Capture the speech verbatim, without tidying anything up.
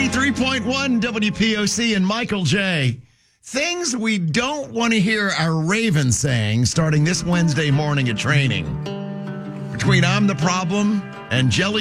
ninety-three point one W P O C and Michael J. Things we don't want to hear our Ravens saying starting this Wednesday morning at training. Between I'm the Problem and Jelly